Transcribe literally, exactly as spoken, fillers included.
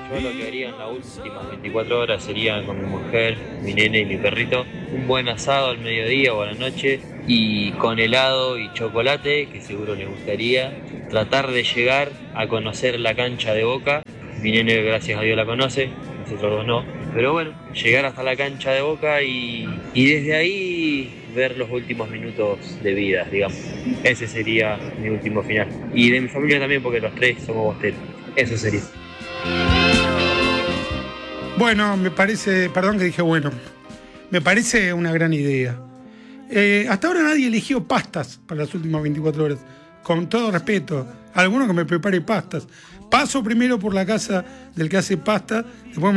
Yo lo que haría en las últimas veinticuatro horas sería con mi mujer, mi nene y mi perrito, un buen asado al mediodía o a la noche y con helado y chocolate, que seguro les gustaría. Tratar de llegar a conocer la cancha de Boca. Mi nene, gracias a Dios, la conoce, nosotros dos no. Pero bueno, llegar hasta la cancha de Boca y, y desde ahí ver los últimos minutos de vida, digamos. Ese sería mi último final. Y de mi familia también, porque los tres somos bosteros. Eso sería. Bueno, me parece, perdón que dije bueno, me parece una gran idea. Eh, hasta ahora nadie eligió pastas para las últimas veinticuatro horas. Con todo respeto, alguno que me prepare pastas. Paso primero por la casa del que hace pasta, después